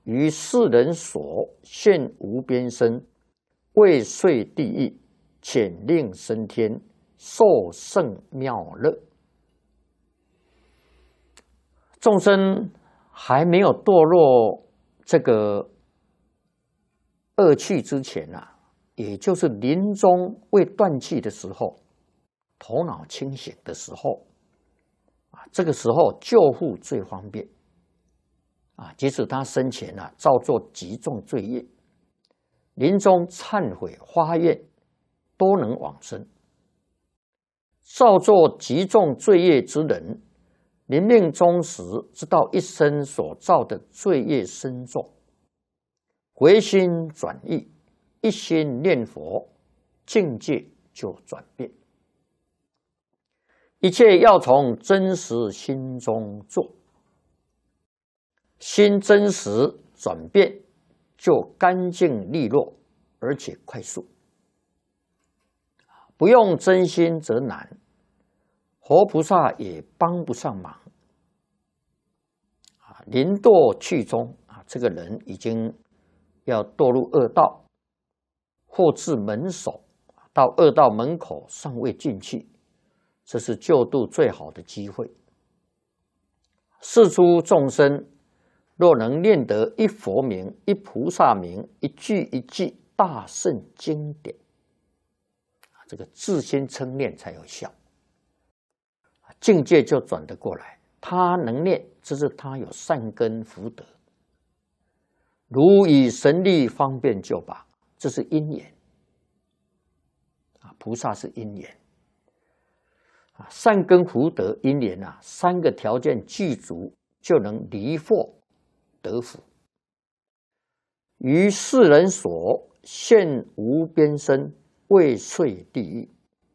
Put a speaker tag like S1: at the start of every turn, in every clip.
S1: 于世人所，现无边身，未遂地狱，潜令升天，受胜妙乐。众生还没有堕落这个恶趣之前啊，也就是临终未断气的时候，头脑清醒的时候啊，这个时候救护最方便啊。即使他生前啊造作极重罪业，临终忏悔发愿，都能往生。造作极重罪业之人，临命终时，知道一生所造的罪业深重，回心转意，一心念佛，境界就转变。一切要从真实心中做，心真实转变，就干净利落，而且快速。不用真心则难，活菩萨也帮不上忙。临堕去中啊，这个人已经要堕入恶道，或至门首，到恶道门口尚未进去，这是救度最好的机会。世诸众生若能念得一佛名、一菩萨名、一句一句大圣经典，这个自心称念才有效，境界就转得过来。他能念，这是他有善根福德，如以神力方便救拔，这是因缘啊。菩萨是因缘啊，善根福德因缘啊，三个条件具足，就能离祸得福。于世人所，现无边身，未遂地狱。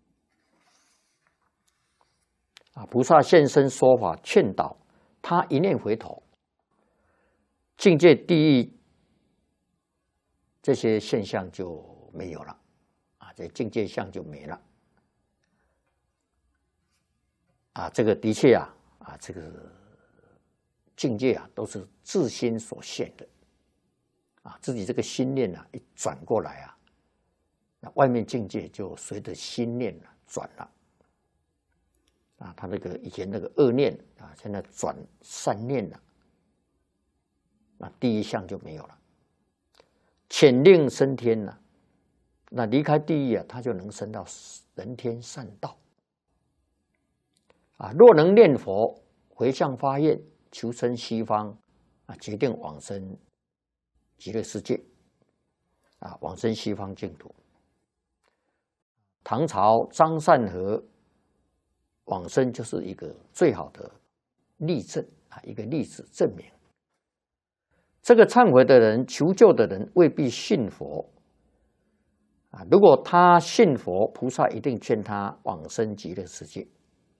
S1: 啊，菩萨现身说法劝导他，一念回头，境界地狱这些现象就没有了啊，这境界相就没了啊。这个的确啊，这个境界啊，都是自心所现的啊，自己这个心念啊一转过来啊，那外面境界就随着心念转了。啊，他那个以前那个恶念啊，现在转善念了，那第一项就没有了。潜令升天了，那离开地狱啊，他就能升到人天善道。啊，若能念佛，回向发愿，求生西方，啊，决定往生极乐世界，啊，往生西方净土。唐朝张善和往生就是一个最好的例证啊，一个例子证明，这个忏悔的人、求救的人未必信佛啊。如果他信佛，菩萨一定劝他往生极乐世界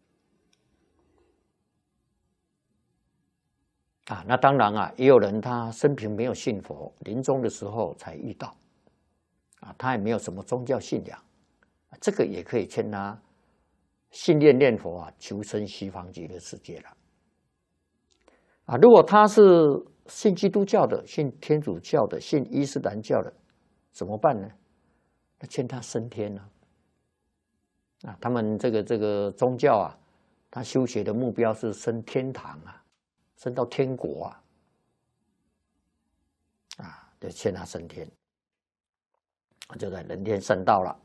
S1: 啊。那当然啊，也有人他生平没有信佛，临终的时候才遇到啊，他也没有什么宗教信仰，这个也可以劝他信念佛啊，求生西方极乐世界了啊。如果他是信基督教的、信天主教的、信伊斯兰教的，怎么办呢？那劝他升天呢？啊，他们这个宗教啊，他修学的目标是升天堂啊，升到天国啊，就劝他升天，就在人天善道了。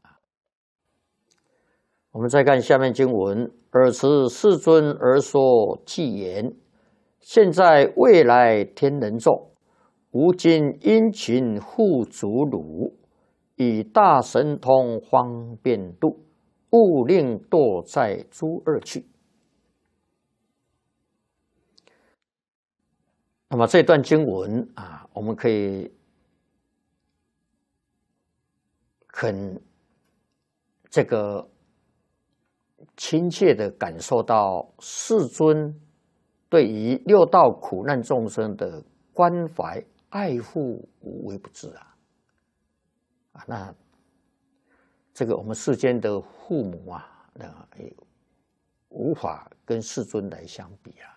S1: 我们再看下面经文：尔时世尊而说偈言：现在未来天人众，吾今殷勤护足汝，以大神通方便度，勿令堕在诸恶趣。那么这段经文啊，我们可以很这个亲切的感受到世尊对于六道苦难众生的关怀爱护无微不至啊！那这个我们世间的父母啊，也无法跟世尊来相比啊。